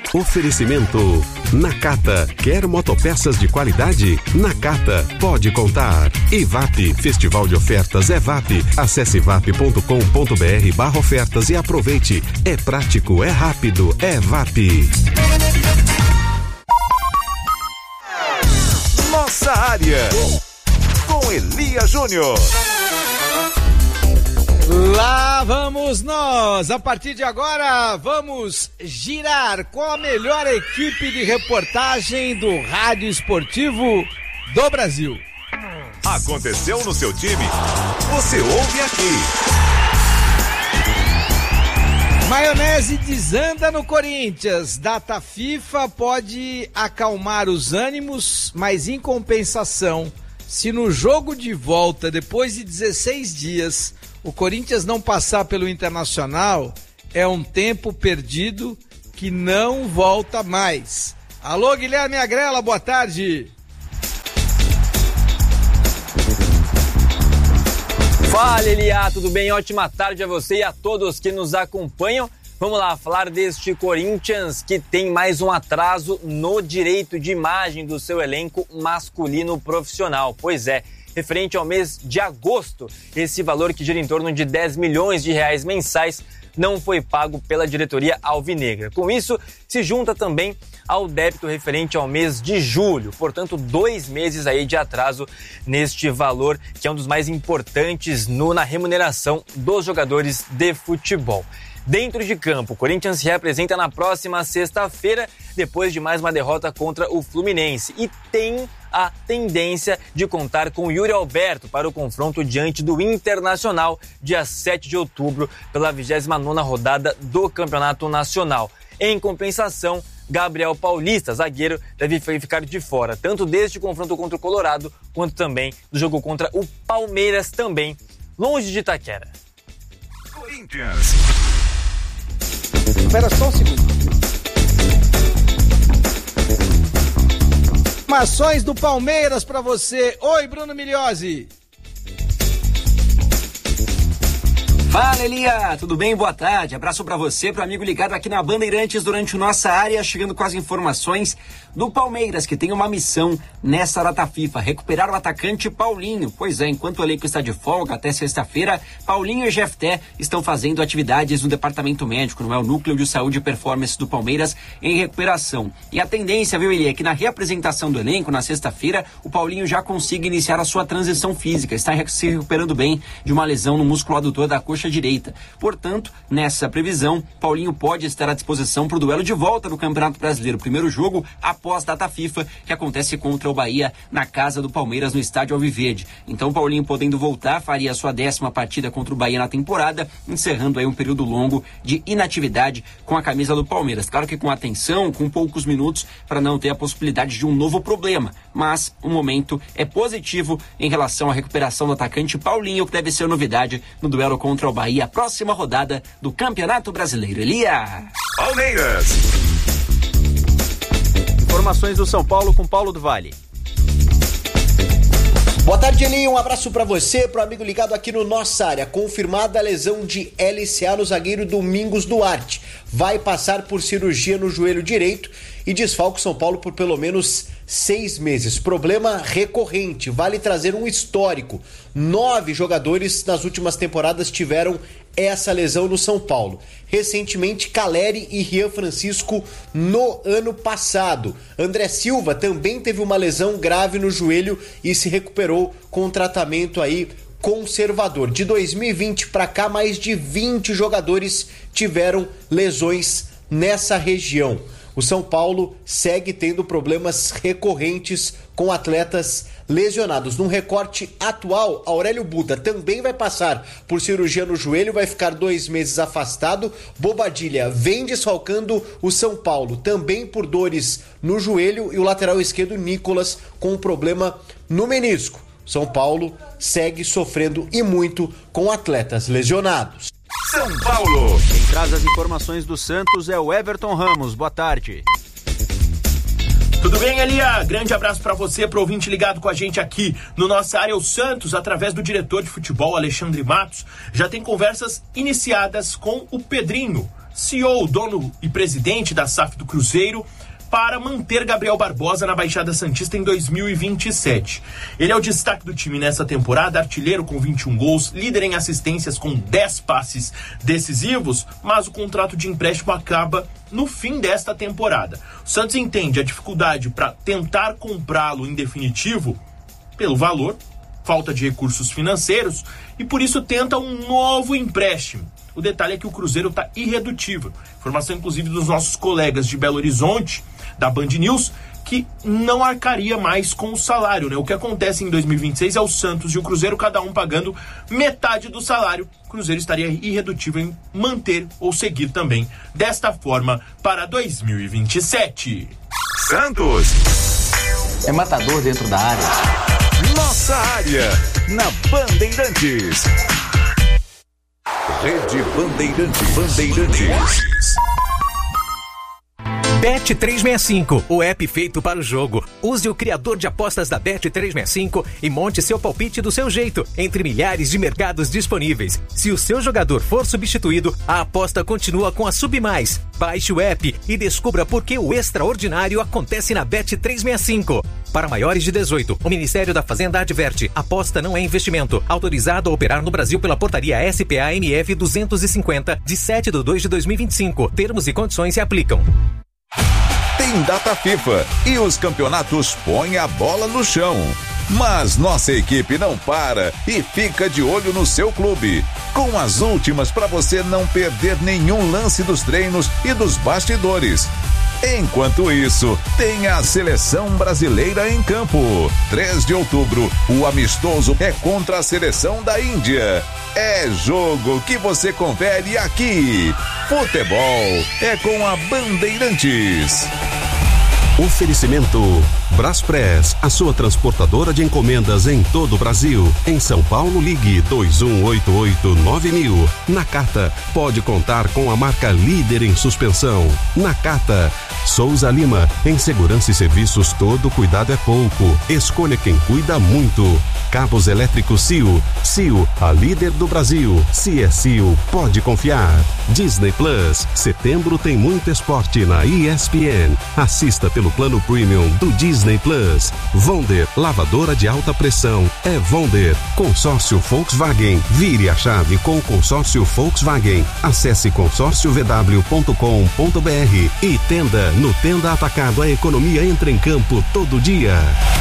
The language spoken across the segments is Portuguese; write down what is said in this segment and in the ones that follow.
Oferecimento Nakata. Quer motopeças de qualidade? Nakata pode contar. EVAP, Festival de Ofertas EVAP. Acesse evap.com.br/ofertas e aproveite. É prático, é rápido, é EVAP. Nossa área, com Elia Júnior. Lá vamos nós, a partir de agora vamos girar com a melhor equipe de reportagem do Rádio Esportivo do Brasil. Aconteceu no seu time? Você ouve aqui. Maionese desanda no Corinthians. Data FIFA pode acalmar os ânimos, mas em compensação, se no jogo de volta, depois de 16 dias, o Corinthians não passar pelo Internacional, é um tempo perdido que não volta mais. Alô, Guilherme Agrela, boa tarde. Fala, Elia, tudo bem? Ótima tarde a você e a todos que nos acompanham. Vamos lá falar deste Corinthians que tem mais um atraso no direito de imagem do seu elenco masculino profissional. Pois é, referente ao mês de agosto, esse valor que gira em torno de 10 milhões de reais mensais não foi pago pela diretoria alvinegra. Com isso, se junta também ao débito referente ao mês de julho. Portanto, 2 meses aí de atraso neste valor, que é um dos mais importantes na remuneração dos jogadores de futebol. Dentro de campo, o Corinthians se reapresenta na próxima sexta-feira, depois de mais uma derrota contra o Fluminense. E tem a tendência de contar com o Yuri Alberto para o confronto diante do Internacional, dia 7 de outubro, pela 29ª rodada do Campeonato Nacional. Em compensação, Gabriel Paulista, zagueiro, deve ficar de fora, tanto deste confronto contra o Colorado, quanto também do jogo contra o Palmeiras, também longe de Itaquera. Corinthians. Espera só um segundo. Informações do Palmeiras pra você. Oi, Bruno Migliozzi. Fala, Elia, tudo bem? Boa tarde, abraço pra você, pro amigo ligado aqui na Bandeirantes durante o Nossa Área, chegando com as informações do Palmeiras, que tem uma missão nessa data FIFA, recuperar o atacante Paulinho. Pois é, enquanto o elenco está de folga até sexta-feira, Paulinho e Jefté estão fazendo atividades no departamento médico, não é o núcleo de saúde e performance do Palmeiras em recuperação. E a tendência, viu, Elia, é que na reapresentação do elenco, na sexta-feira, o Paulinho já consiga iniciar a sua transição física, está se recuperando bem de uma lesão no músculo adutor da coxa direita. Portanto, nessa previsão, Paulinho pode estar à disposição para o duelo de volta do Campeonato Brasileiro. Primeiro jogo após data FIFA, que acontece contra o Bahia na casa do Palmeiras, no estádio Alviverde. Então, Paulinho podendo voltar, faria a sua 10ª partida contra o Bahia na temporada, encerrando aí um período longo de inatividade com a camisa do Palmeiras. Claro que com atenção, com poucos minutos, para não ter a possibilidade de um novo problema. Mas o momento é positivo em relação à recuperação do atacante Paulinho, que deve ser novidade no duelo contra o Bahia, próxima rodada do Campeonato Brasileiro. Elia! Palmeiras! Informações do São Paulo com Paulo do Vale. Boa tarde, Eli. Um abraço pra você, pro amigo ligado aqui no Nossa Área. Confirmada a lesão de LCA no zagueiro Domingos Duarte. Vai passar por cirurgia no joelho direito e desfalca o São Paulo por pelo menos 6 meses. Problema recorrente. Vale trazer um histórico. 9 jogadores nas últimas temporadas tiveram essa lesão no São Paulo. Recentemente, Caleri e Rian Francisco no ano passado. André Silva também teve uma lesão grave no joelho e se recuperou com um tratamento aí conservador. De 2020 para cá, mais de 20 jogadores tiveram lesões nessa região. O São Paulo segue tendo problemas recorrentes com atletas lesionados. Num recorte atual, Aurélio Buda também vai passar por cirurgia no joelho, vai ficar 2 meses afastado. Bobadilha vem desfalcando o São Paulo, também por dores no joelho, e o lateral esquerdo Nicolas com um problema no menisco. São Paulo segue sofrendo e muito com atletas lesionados. São Paulo. Quem traz as informações do Santos é o Everton Ramos. Boa tarde. Tudo bem, Elia? Grande abraço para você, pro ouvinte ligado com a gente aqui no Nossa Área. O Santos, através do diretor de futebol, Alexandre Matos, já tem conversas iniciadas com o Pedrinho. CEO, dono e presidente da SAF do Cruzeiro, para manter Gabriel Barbosa na Baixada Santista em 2027. Ele é o destaque do time nessa temporada, artilheiro com 21 gols, líder em assistências com 10 passes decisivos, mas o contrato de empréstimo acaba no fim desta temporada. O Santos entende a dificuldade para tentar comprá-lo em definitivo pelo valor, falta de recursos financeiros, e por isso tenta um novo empréstimo. O detalhe é que o Cruzeiro está irredutível. Informação, inclusive, dos nossos colegas de Belo Horizonte, da Band News, que não arcaria mais com o salário, né? O que acontece em 2026 é o Santos e o Cruzeiro, cada um pagando metade do salário. O Cruzeiro estaria irredutível em manter ou seguir também desta forma para 2027. Santos. É matador dentro da área. Nossa área, na Bandeirantes. Rede Bandeirantes. Bet365, o app feito para o jogo. Use o criador de apostas da Bet365 e monte seu palpite do seu jeito, entre milhares de mercados disponíveis. Se o seu jogador for substituído, a aposta continua com a Submais. Baixe o app e descubra por que o extraordinário acontece na Bet365. Para maiores de 18, o Ministério da Fazenda adverte: aposta não é investimento. Autorizado a operar no Brasil pela portaria SPA-MF 250, de 7/2/2025. Termos e condições se aplicam. Tem data FIFA e os campeonatos põem a bola no chão. Mas nossa equipe não para e fica de olho no seu clube, com as últimas para você não perder nenhum lance dos treinos e dos bastidores. Enquanto isso, tem a Seleção Brasileira em campo. 3 de outubro, o amistoso é contra a Seleção da Índia. É jogo que você confere aqui. Futebol é com a Bandeirantes. Oferecimento Braspress, a sua transportadora de encomendas em todo o Brasil. Em São Paulo, ligue 2188-9000. Nakata, pode contar com a marca líder em suspensão. Nakata. Souza Lima, em segurança e serviços todo cuidado é pouco. Escolha quem cuida muito. Cabos elétricos Sil. Sil, a líder do Brasil. Se é Sil, pode confiar. Disney Plus, setembro tem muito esporte na ESPN. Assista pelo plano premium do Disney Plus. Vonder, lavadora de alta pressão. É Vonder. Consórcio Volkswagen. Vire a chave com o consórcio Volkswagen. Acesse consórciovw.com.br e Tenda. No Tenda Atacado, a economia entra em campo todo dia.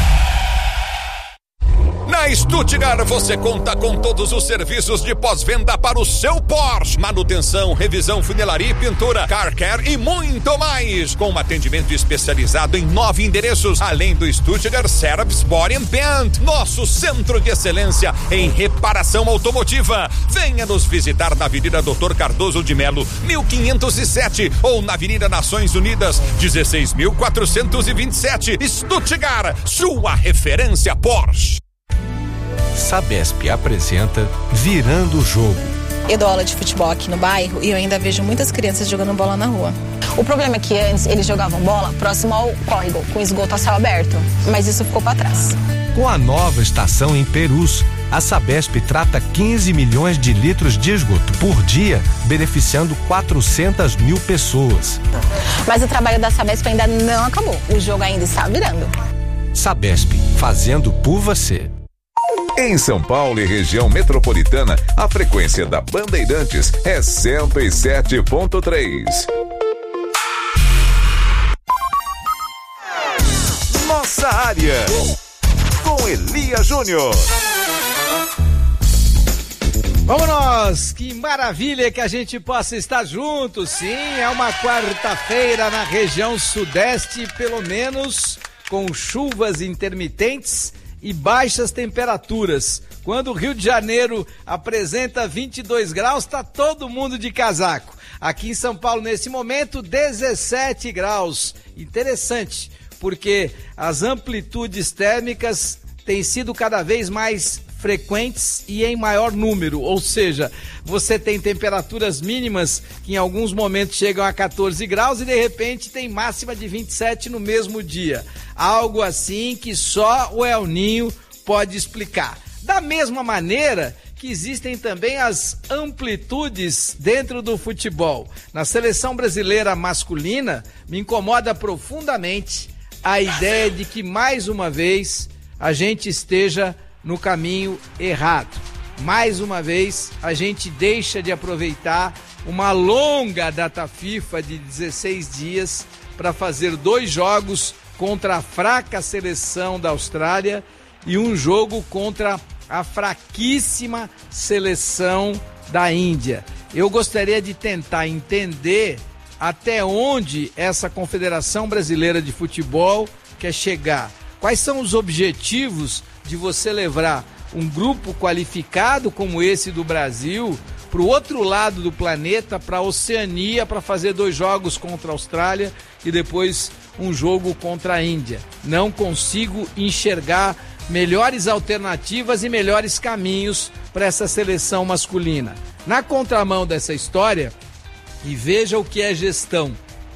Na Stuttgart você conta com todos os serviços de pós-venda para o seu Porsche. Manutenção, revisão, funilaria e pintura, car care e muito mais. Com um atendimento especializado em 9 endereços, além do Stuttgart Service Body and Paint, nosso centro de excelência em reparação automotiva. Venha nos visitar na Avenida Doutor Cardoso de Melo, 1507, ou na Avenida Nações Unidas, 16.427. Stuttgart, sua referência Porsche. Sabesp apresenta Virando o Jogo. Eu dou aula de futebol aqui no bairro e eu ainda vejo muitas crianças jogando bola na rua. O problema é que antes eles jogavam bola próximo ao córrego, com esgoto a céu aberto, mas isso ficou para trás. Com a nova estação em Perus, a Sabesp trata 15 milhões de litros de esgoto por dia, beneficiando 400 mil pessoas. Mas o trabalho da Sabesp ainda não acabou, o jogo ainda está virando. Sabesp, fazendo por você. Em São Paulo e região metropolitana, a frequência da Bandeirantes é 107.3. Nossa área, com Elia Júnior. Vamos nós, que maravilha que a gente possa estar juntos, sim, é uma quarta-feira na região sudeste, pelo menos com chuvas intermitentes e baixas temperaturas. Quando o Rio de Janeiro apresenta 22 graus, tá todo mundo de casaco. Aqui em São Paulo, nesse momento, 17 graus. Interessante, porque as amplitudes térmicas têm sido cada vez mais frequentes e em maior número, ou seja, você tem temperaturas mínimas que em alguns momentos chegam a 14 graus e de repente tem máxima de 27 no mesmo dia. Algo assim que só o El Ninho pode explicar. Da mesma maneira que existem também as amplitudes dentro do futebol. Na seleção brasileira masculina, me incomoda profundamente a ideia de que, mais uma vez, a gente esteja no caminho errado. Mais uma vez, a gente deixa de aproveitar uma longa data FIFA de 16 dias para fazer 2 jogos contra a fraca seleção da Austrália e um jogo contra a fraquíssima seleção da Índia. Eu gostaria de tentar entender até onde essa Confederação Brasileira de Futebol quer chegar. Quais são os objetivos de você levar um grupo qualificado como esse do Brasil para o outro lado do planeta, para a Oceania, para fazer 2 jogos contra a Austrália e depois um jogo contra a Índia. Não consigo enxergar melhores alternativas e melhores caminhos para essa seleção masculina. Na contramão dessa história, e veja o que é gestão,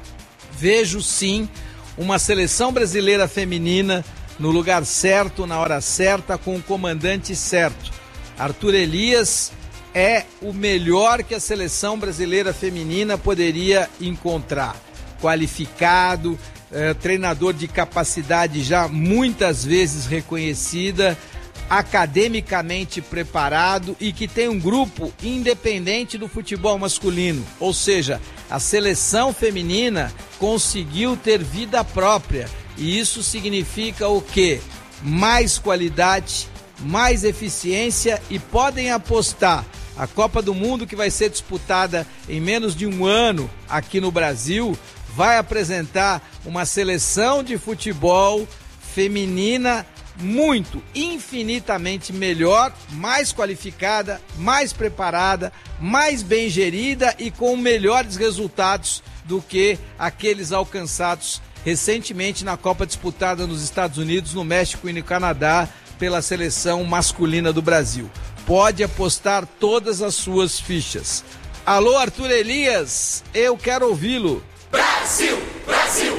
vejo sim uma seleção brasileira feminina no lugar certo, na hora certa, com o comandante certo. Arthur Elias é o melhor que a seleção brasileira feminina poderia encontrar. Qualificado, treinador de capacidade já muitas vezes reconhecida, academicamente preparado e que tem um grupo independente do futebol masculino. Ou seja, a seleção feminina conseguiu ter vida própria. E isso significa o quê? Mais qualidade, mais eficiência, e podem apostar. A Copa do Mundo, que vai ser disputada em menos de um ano aqui no Brasil, vai apresentar uma seleção de futebol feminina muito, infinitamente melhor, mais qualificada, mais preparada, mais bem gerida e com melhores resultados do que aqueles alcançados recentemente na Copa disputada nos Estados Unidos, no México e no Canadá pela seleção masculina do Brasil. Pode apostar todas as suas fichas. Alô, Arthur Elias, eu quero ouvi-lo. Brasil, Brasil.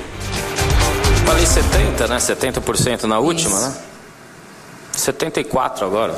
Falei 70, né? 70% na última, né? 74 agora.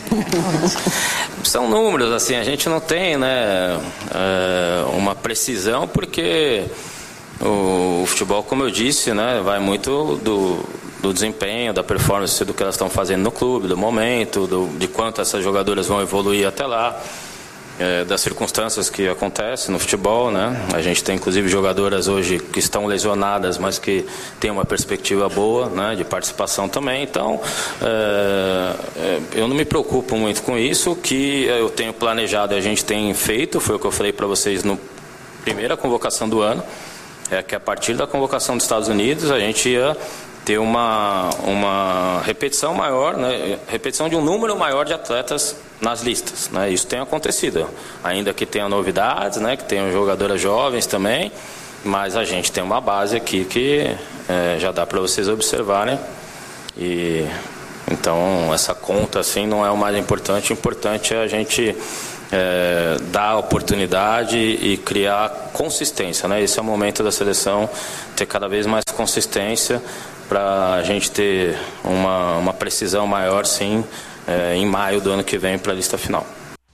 São números, assim, a gente não tem, né, uma precisão, porque o futebol, como eu disse, né, vai muito do desempenho, da performance, do que elas estão fazendo no clube, do momento, de quanto essas jogadoras vão evoluir até lá, das circunstâncias que acontecem no futebol, né? A gente tem inclusive jogadoras hoje que estão lesionadas, mas que tem uma perspectiva boa, né, de participação também. Então, eu não me preocupo muito com isso. O que eu tenho planejado e a gente tem feito, foi o que eu falei para vocês na primeira convocação do ano, é que a partir da convocação dos Estados Unidos a gente ia ter uma repetição maior, né, repetição de um número maior de atletas nas listas, né? Isso tem acontecido, ainda que tenha novidades, né, que tenham jogadoras jovens também, mas a gente tem uma base aqui que já dá para vocês observarem. E então essa conta assim não é o mais importante. O importante é a gente dar oportunidade e criar consistência, né? Esse é o momento da seleção ter cada vez mais consistência para a gente ter uma precisão maior, sim, em maio do ano que vem para a lista final.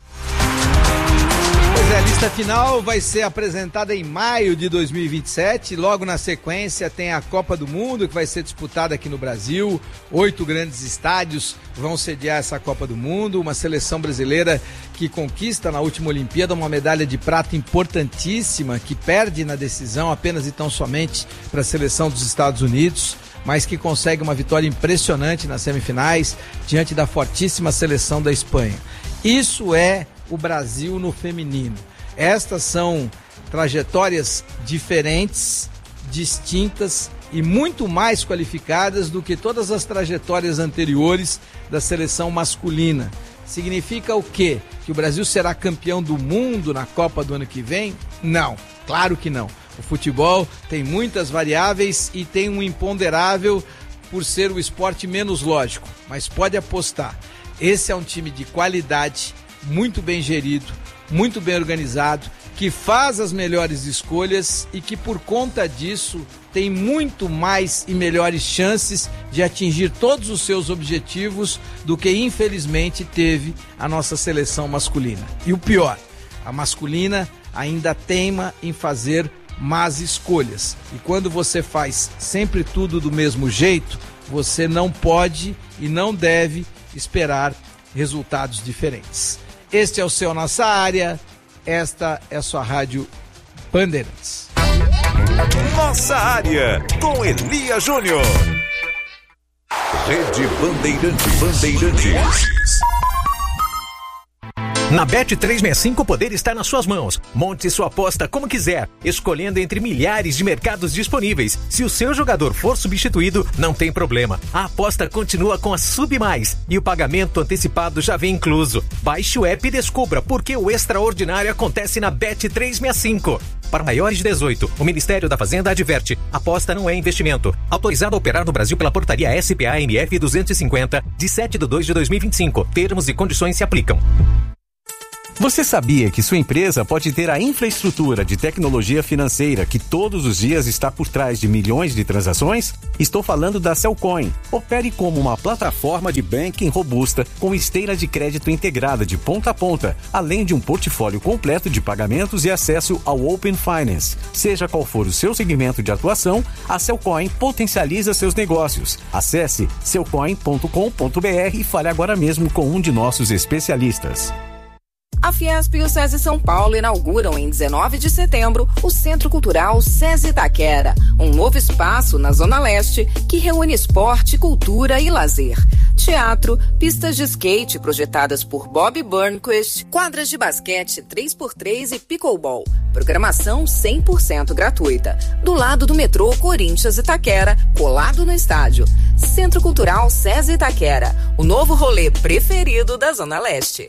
Pois é, a lista final vai ser apresentada em maio de 2027. Logo na sequência tem a Copa do Mundo, que vai ser disputada aqui no Brasil. 8 grandes estádios vão sediar essa Copa do Mundo. Uma seleção brasileira que conquista na última Olimpíada uma medalha de prata importantíssima, que perde na decisão apenas e tão somente para a seleção dos Estados Unidos, mas que consegue uma vitória impressionante nas semifinais diante da fortíssima seleção da Espanha. Isso é o Brasil no feminino. Estas são trajetórias diferentes, distintas e muito mais qualificadas do que todas as trajetórias anteriores da seleção masculina. Significa o quê? Que o Brasil será campeão do mundo na Copa do ano que vem? Não, claro que não. O futebol tem muitas variáveis e tem um imponderável por ser o esporte menos lógico, mas pode apostar. Esse é um time de qualidade, muito bem gerido, muito bem organizado que faz as melhores escolhas e que por conta disso tem muito mais e melhores chances de atingir todos os seus objetivos do que infelizmente teve a nossa seleção masculina. E o pior, a masculina ainda teima em fazer más escolhas. E quando você faz sempre tudo do mesmo jeito, você não pode e não deve esperar resultados diferentes. Este é o seu Nossa Área, esta é a sua Rádio Bandeirantes. Nossa Área, com Elia Júnior. Rede Bandeirantes. Na Bet365 o poder está nas suas mãos. Monte sua aposta como quiser, escolhendo entre milhares de mercados disponíveis. Se o seu jogador for substituído, não tem problema. A aposta continua com a Submais e o pagamento antecipado já vem incluso. Baixe o app e descubra por que o extraordinário acontece na Bet365. Para maiores de 18, o Ministério da Fazenda adverte: aposta não é investimento. Autorizado a operar no Brasil pela portaria SPA-MF 250, de 7/2/2025. Termos e condições se aplicam. Você sabia que sua empresa pode ter a infraestrutura de tecnologia financeira que todos os dias está por trás de milhões de transações? Estou falando da Cellcoin. Opere como uma plataforma de banking robusta com esteira de crédito integrada de ponta a ponta, além de um portfólio completo de pagamentos e acesso ao Open Finance. Seja qual for o seu segmento de atuação, a Cellcoin potencializa seus negócios. Acesse cellcoin.com.br e fale agora mesmo com um de nossos especialistas. A Fiesp e o SESI São Paulo inauguram em 19 de setembro o Centro Cultural SESI Itaquera, um novo espaço na Zona Leste que reúne esporte, cultura e lazer. Teatro, pistas de skate projetadas por Bob Burnquist, quadras de basquete 3x3 e pickleball. Programação 100% gratuita. Do lado do metrô Corinthians Itaquera, colado no estádio. Centro Cultural SESI Itaquera, o novo rolê preferido da Zona Leste.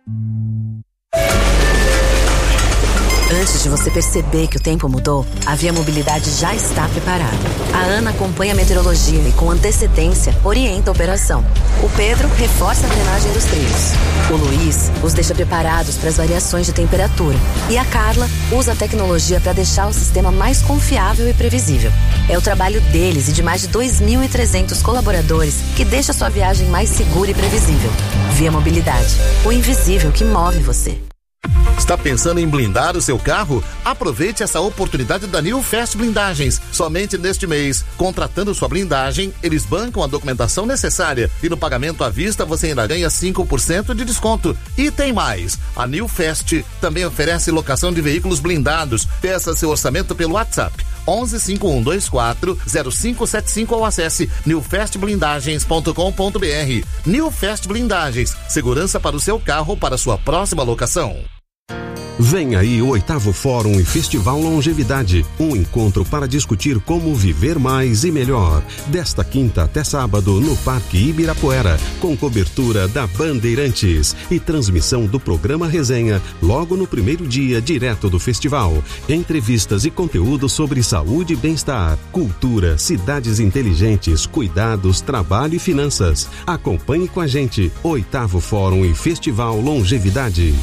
Antes de você perceber que o tempo mudou, a Via Mobilidade já está preparada. A Ana acompanha a meteorologia e, com antecedência, orienta a operação. O Pedro reforça a drenagem dos trilhos. O Luiz os deixa preparados para as variações de temperatura. E a Carla usa a tecnologia para deixar o sistema mais confiável e previsível. É o trabalho deles e de mais de 2.300 colaboradores que deixa a sua viagem mais segura e previsível. Via Mobilidade, o invisível que move você. Está pensando em blindar o seu carro? Aproveite essa oportunidade da New Fast Blindagens. Somente neste mês, contratando sua blindagem, eles bancam a documentação necessária e no pagamento à vista você ainda ganha 5% de desconto. E tem mais, a New Fast também oferece locação de veículos blindados. Peça seu orçamento pelo WhatsApp 11 5124 0575 ou acesse newfastblindagens.com.br. New Fast Blindagens, segurança para o seu carro para sua próxima locação. Vem aí o 8º Fórum e Festival Longevidade, um encontro para discutir como viver mais e melhor. Desta quinta até sábado no Parque Ibirapuera, com cobertura da Bandeirantes e transmissão do programa Resenha logo no primeiro dia direto do festival. Entrevistas e conteúdo sobre saúde e bem-estar, cultura, cidades inteligentes, cuidados, trabalho e finanças. Acompanhe com a gente 8º Fórum e Festival Longevidade.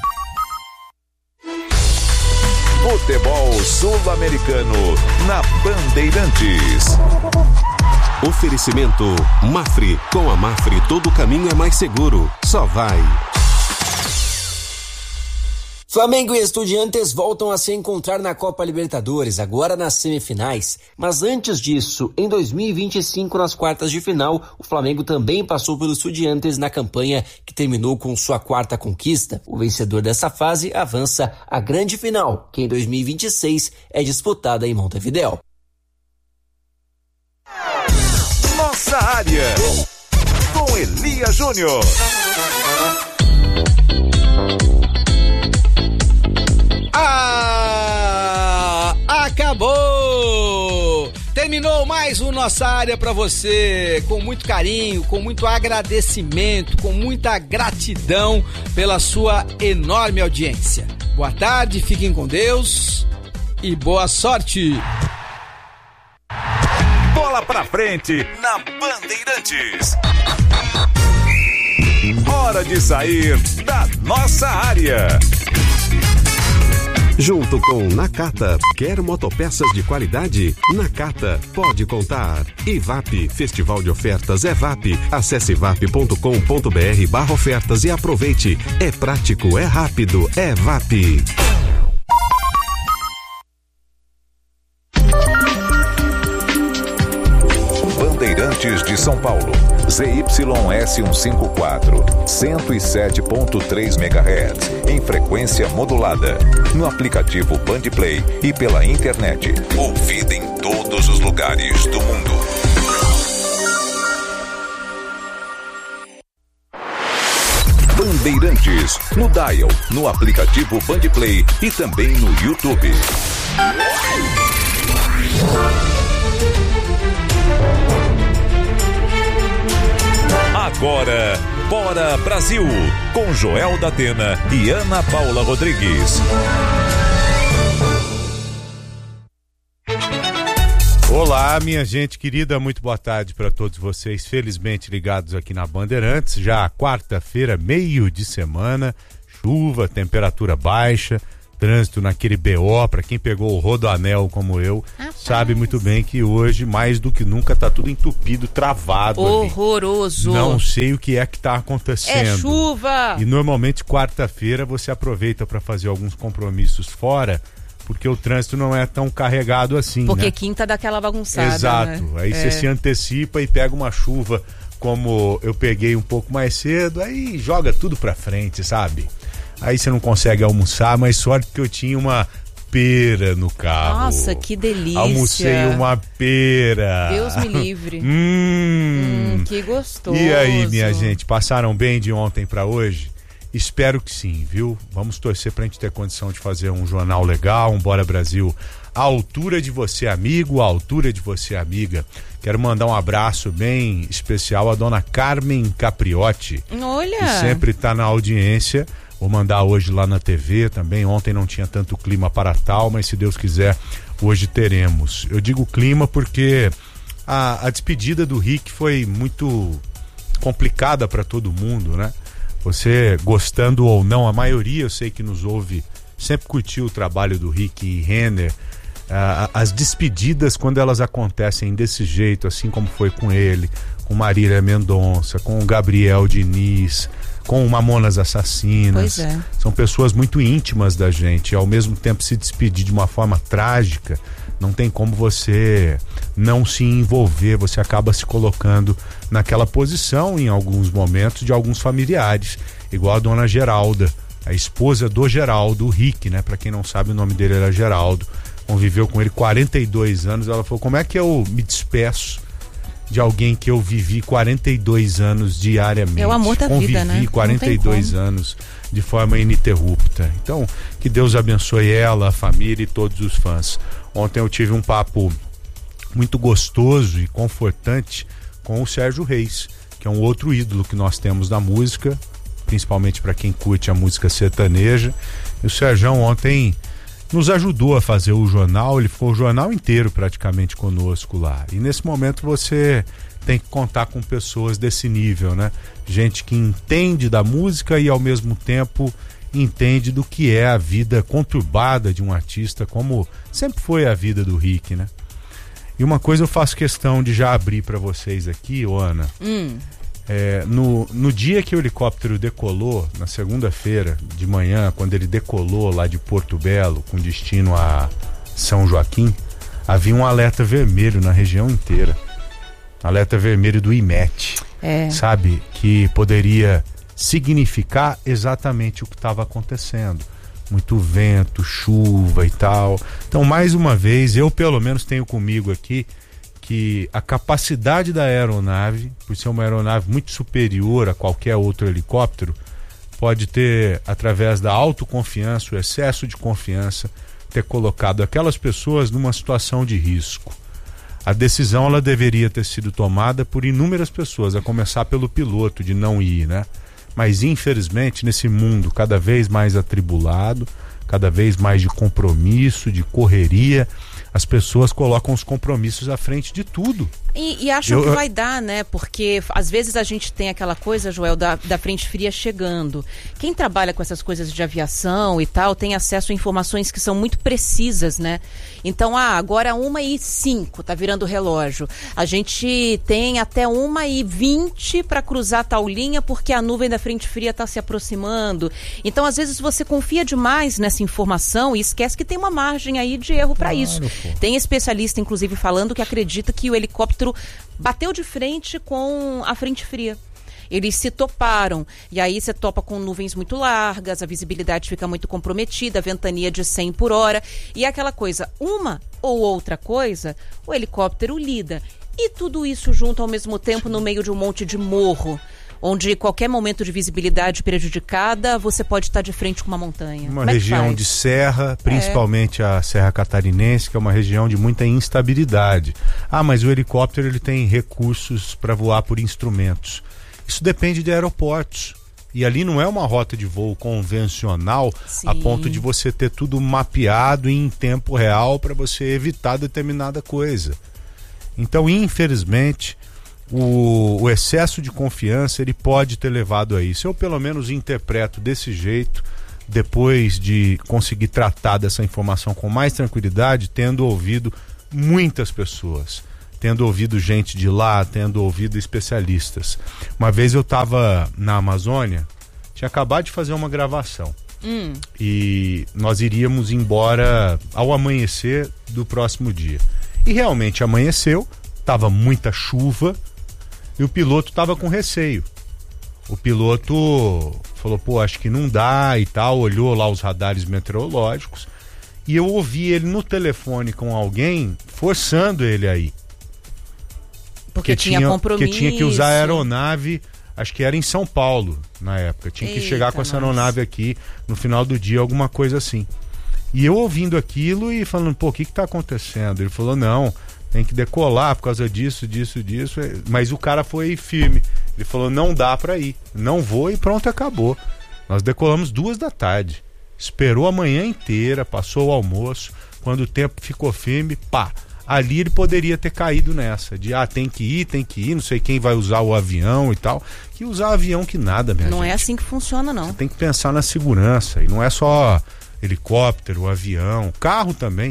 Futebol Sul-Americano na Bandeirantes. Oferecimento Mafre. Com a Mafre todo caminho é mais seguro. Só vai. Flamengo e Estudiantes voltam a se encontrar na Copa Libertadores, agora nas semifinais. Mas antes disso, em 2025, nas quartas de final, o Flamengo também passou pelos Estudiantes na campanha que terminou com sua 4ª conquista. O vencedor dessa fase avança à grande final, que em 2026 é disputada em Montevideo. Nossa Área, com Elia Júnior. Acabou! Terminou mais um Nossa Área para você, com muito carinho, com muito agradecimento, com muita gratidão pela sua enorme audiência. Boa tarde, fiquem com Deus e boa sorte! Bola pra frente na Bandeirantes. Hora de sair da nossa área. Junto com Nakata, quer motopeças de qualidade? Nakata, pode contar. IVAP, Festival de Ofertas é VAP. Acesse vap.com.br/ofertas e aproveite. É prático, é rápido, é VAP. Bandeirantes de São Paulo, ZYS154, 107.3 MHz, em frequência modulada, no aplicativo Bandplay e pela internet, ouvida em todos os lugares do mundo. Bandeirantes, no dial, no aplicativo Bandplay e também no YouTube. Agora, Bora Brasil, com Joel da Atena e Ana Paula Rodrigues. Olá, minha gente querida, muito boa tarde para todos vocês, felizmente ligados aqui na Bandeirantes, já quarta-feira, meio de semana, chuva, temperatura baixa, trânsito naquele BO, para quem pegou o rodoanel como eu, sabe muito bem que hoje, mais do que nunca, tá tudo entupido, travado. Horroroso. Ali. Não sei o que é que tá acontecendo. É chuva. E normalmente quarta-feira você aproveita para fazer alguns compromissos fora, porque o trânsito não é tão carregado assim, porque né? Quinta dá aquela bagunçada. Exato. Né? Aí você se antecipa e pega uma chuva, como eu peguei um pouco mais cedo, aí joga tudo pra frente, sabe? Aí você não consegue almoçar, mas sorte que eu tinha uma pera no carro. Nossa, que delícia. Almocei uma pera. Deus me livre. Que gostoso. E aí, minha gente, passaram bem de ontem pra hoje? Espero que sim, viu? Vamos torcer pra gente ter condição de fazer um jornal legal, um Bora Brasil à altura de você, amigo, à altura de você, amiga. Quero mandar um abraço bem especial à dona Carmen Capriotti. Olha! Que sempre tá na audiência. Vou mandar hoje lá na TV também. Ontem não tinha tanto clima para tal, mas se Deus quiser, hoje teremos. Eu digo clima porque a despedida do Rick foi muito complicada para todo mundo, né? Você gostando ou não, a maioria eu sei que nos ouve, sempre curtiu o trabalho do Rick e Renner. As despedidas, quando elas acontecem desse jeito, assim como foi com ele, com Marília Mendonça, com o Gabriel Diniz, com o Mamonas Assassinas. Pois é. São pessoas muito íntimas da gente, e ao mesmo tempo se despedir de uma forma trágica, não tem como você não se envolver, você acaba se colocando naquela posição em alguns momentos de alguns familiares, igual a dona Geralda, a esposa do Geraldo, o Rick, né? Pra quem não sabe, o nome dele era Geraldo, conviveu com ele 42 anos, ela falou, como é que eu me despeço de alguém que eu vivi 42 anos diariamente? É o amor da vida, né? Convivi 42 anos de forma ininterrupta. Então, que Deus abençoe ela, a família e todos os fãs. Ontem eu tive um papo muito gostoso e confortante com o Sérgio Reis, que é um outro ídolo que nós temos na música, principalmente para quem curte a música sertaneja. E o Sérgio ontem nos ajudou a fazer o jornal, ele ficou o jornal inteiro praticamente conosco lá. E nesse momento você tem que contar com pessoas desse nível, né? Gente que entende da música e ao mesmo tempo entende do que é a vida conturbada de um artista, como sempre foi a vida do Rick, né? E uma coisa eu faço questão de já abrir para vocês aqui, Ana. No dia que o helicóptero decolou, na segunda-feira de manhã, quando ele decolou lá de Porto Belo com destino a São Joaquim, havia um alerta vermelho na região inteira. Alerta vermelho do IMET, sabe? Que poderia significar exatamente o que estava acontecendo. Muito vento, chuva e tal. Então, mais uma vez, eu pelo menos tenho comigo aqui que a capacidade da aeronave, por ser uma aeronave muito superior a qualquer outro helicóptero, pode ter, através da autoconfiança, o excesso de confiança, ter colocado aquelas pessoas numa situação de risco. A decisão ela deveria ter sido tomada por inúmeras pessoas, a começar pelo piloto de não ir, né? Mas infelizmente nesse mundo cada vez mais atribulado, cada vez mais de compromisso, de correria, as pessoas colocam os compromissos à frente de tudo. E acham que vai dar, né? Porque às vezes a gente tem aquela coisa, Joel, da frente fria chegando. Quem trabalha com essas coisas de aviação e tal, tem acesso a informações que são muito precisas, né? Então, agora 1h05, tá virando o relógio. A gente tem até 1h20 para cruzar tal linha, porque a nuvem da frente fria tá se aproximando. Então, às vezes você confia demais nessa informação e esquece que tem uma margem aí de erro para isso. Pô. Tem especialista, inclusive, falando que acredita que o helicóptero bateu de frente com a frente fria. Eles se toparam, e aí você topa com nuvens muito largas, a visibilidade fica muito comprometida, a ventania de 100 por hora, e é aquela coisa, uma ou outra coisa, o helicóptero lida. E tudo isso junto ao mesmo tempo no meio de um monte de morro, onde qualquer momento de visibilidade prejudicada, você pode estar de frente com uma montanha. Uma região de serra, principalmente a Serra Catarinense, que é uma região de muita instabilidade. Mas o helicóptero ele tem recursos para voar por instrumentos. Isso depende de aeroportos. E ali não é uma rota de voo convencional, a ponto de você ter tudo mapeado em tempo real para você evitar determinada coisa. Então, infelizmente, o excesso de confiança ele pode ter levado a isso. Eu pelo menos interpreto desse jeito, depois de conseguir tratar dessa informação com mais tranquilidade, tendo ouvido muitas pessoas, tendo ouvido gente de lá, tendo ouvido especialistas. Uma vez eu estava na Amazônia, tinha acabado de fazer uma gravação e nós iríamos embora ao amanhecer do próximo dia. E realmente amanheceu, estava muita chuva, e o piloto estava com receio. O piloto falou, acho que não dá e tal, olhou lá os radares meteorológicos, e eu ouvi ele no telefone com alguém, forçando ele aí. Porque tinha compromisso. Porque tinha que usar a aeronave, acho que era em São Paulo, na época. Tinha que chegar com essa aeronave aqui no final do dia, alguma coisa assim. E eu ouvindo aquilo e falando, o que está acontecendo? Ele falou, não, tem que decolar por causa disso. Mas o cara foi firme. Ele falou, não dá para ir, não vou, e pronto, acabou. Nós decolamos 2h. Esperou a manhã inteira, passou o almoço. Quando o tempo ficou firme, ali ele poderia ter caído nessa de tem que ir, não sei quem vai usar o avião e tal. Que usar avião que nada, minha gente. Não é assim que funciona, não. Você tem que pensar na segurança, e não é só helicóptero, avião, carro também.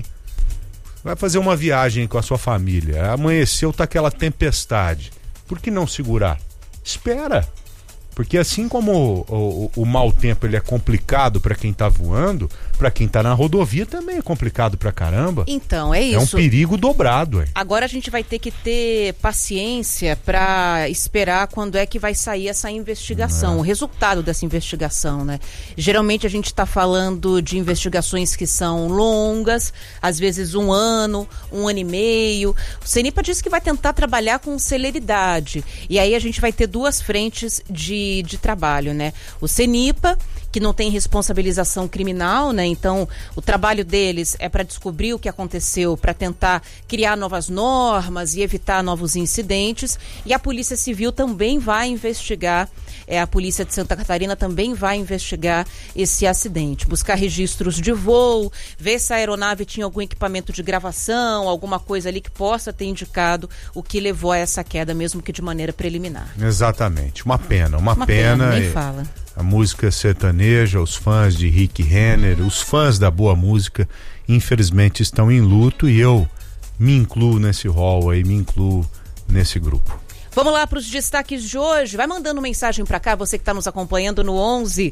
Vai fazer uma viagem com a sua família, amanheceu, tá aquela tempestade, por que não segurar? Espera, porque assim como o mau tempo ele é complicado para quem tá voando, para quem tá na rodovia também é complicado pra caramba. Então, é isso. É um perigo dobrado. Agora a gente vai ter que ter paciência para esperar quando é que vai sair essa investigação, o resultado dessa investigação, né? Geralmente a gente tá falando de investigações que são longas, às vezes 1 ano, 1 ano e meio. O CENIPA disse que vai tentar trabalhar com celeridade. E aí a gente vai ter 2 frentes de trabalho, né? O CENIPA, que não tem responsabilização criminal, né? Então, o trabalho deles é para descobrir o que aconteceu, para tentar criar novas normas e evitar novos incidentes. E a Polícia Civil também vai investigar, a Polícia de Santa Catarina também vai investigar esse acidente, buscar registros de voo, ver se a aeronave tinha algum equipamento de gravação, alguma coisa ali que possa ter indicado o que levou a essa queda, mesmo que de maneira preliminar. Exatamente, uma pena. Nem fala. A música sertaneja, os fãs de Rick Renner, os fãs da boa música, infelizmente estão em luto, e eu me incluo nesse rol aí, me incluo nesse grupo. Vamos lá para os destaques de hoje. Vai mandando mensagem para cá, você que está nos acompanhando no 11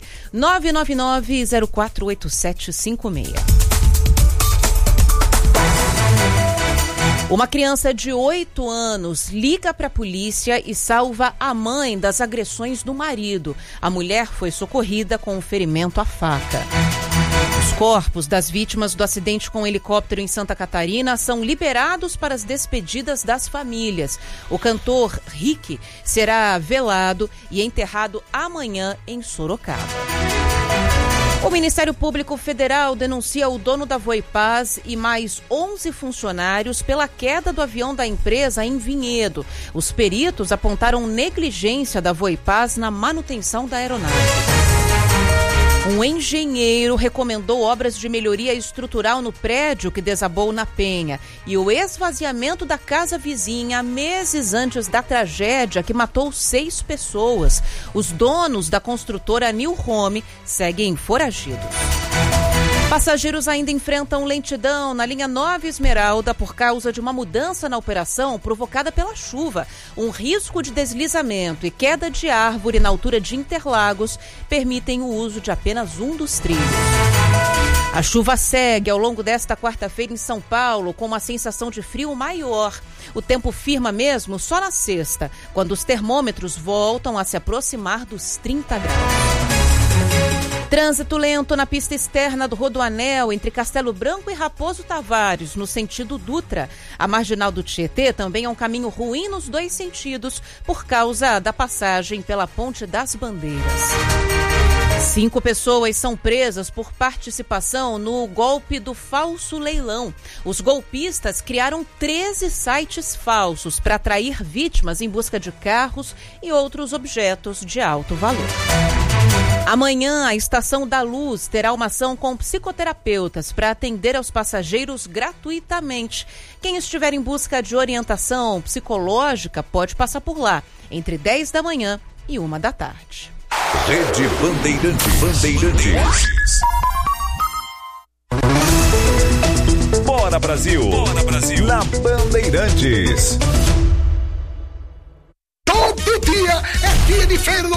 999 048756. Uma criança de 8 anos liga para a polícia e salva a mãe das agressões do marido. A mulher foi socorrida com um ferimento à faca. Os corpos das vítimas do acidente com helicóptero em Santa Catarina são liberados para as despedidas das famílias. O cantor Rick será velado e enterrado amanhã em Sorocaba. O Ministério Público Federal denuncia o dono da Voipaz e mais 11 funcionários pela queda do avião da empresa em Vinhedo. Os peritos apontaram negligência da Voipaz na manutenção da aeronave. Um engenheiro recomendou obras de melhoria estrutural no prédio que desabou na Penha e o esvaziamento da casa vizinha meses antes da tragédia que matou 6 pessoas. Os donos da construtora New Home seguem foragidos. Passageiros ainda enfrentam lentidão na linha 9 Esmeralda por causa de uma mudança na operação provocada pela chuva. Um risco de deslizamento e queda de árvore na altura de Interlagos permitem o uso de apenas um dos trilhos. A chuva segue ao longo desta quarta-feira em São Paulo com uma sensação de frio maior. O tempo firma mesmo só na sexta, quando os termômetros voltam a se aproximar dos 30 graus. Trânsito lento na pista externa do Rodoanel, entre Castelo Branco e Raposo Tavares, no sentido Dutra. A marginal do Tietê também é um caminho ruim nos 2 sentidos, por causa da passagem pela Ponte das Bandeiras. 5 pessoas são presas por participação no golpe do falso leilão. Os golpistas criaram 13 sites falsos para atrair vítimas em busca de carros e outros objetos de alto valor. Amanhã, a Estação da Luz terá uma ação com psicoterapeutas para atender aos passageiros gratuitamente. Quem estiver em busca de orientação psicológica pode passar por lá, entre 10 da manhã e 1 da tarde. Rede Bandeirantes. Bora Brasil! Bora Brasil! Na Bandeirantes. Todo dia é dia de feira